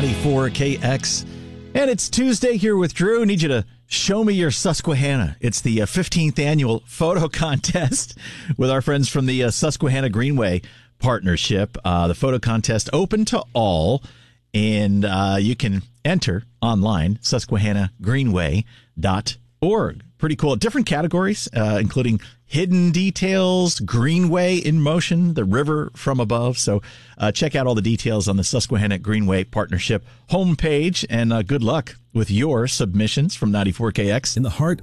94KX. And it's Tuesday here with Drew. I need you to show me your Susquehanna. It's the 15th annual photo contest with our friends from the Susquehanna Greenway Partnership. The photo contest open to all, and you can enter online, susquehannagreenway.org. Pretty cool. Different categories, including hidden details, Greenway in motion, the river from above. So check out all the details on the Susquehanna Greenway Partnership homepage, and good luck with your submissions from 94KX. In the heart